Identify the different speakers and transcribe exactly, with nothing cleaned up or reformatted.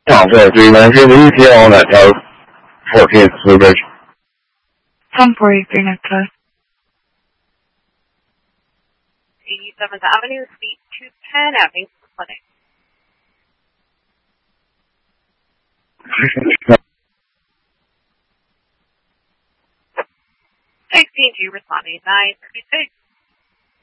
Speaker 1: Southwest three ninety the E T L on that tower. fourteenth Blue Bridge.
Speaker 2: ten forty-three next time.
Speaker 3: eighty-seventh Avenue, Suite two ten, Avenue Clinic. sixteen two responding nine thirty-six.